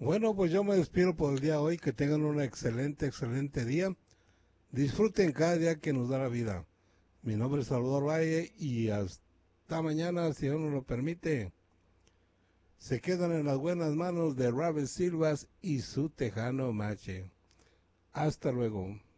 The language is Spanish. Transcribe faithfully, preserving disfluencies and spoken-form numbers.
Bueno, pues yo me despido por el día de hoy. Que tengan un excelente, excelente día. Disfruten cada día que nos da la vida. Mi nombre es Salvador Valle y hasta mañana, si Dios nos lo permite. Se quedan en las buenas manos de Raven Silvas y su Tejano Mache. Hasta luego.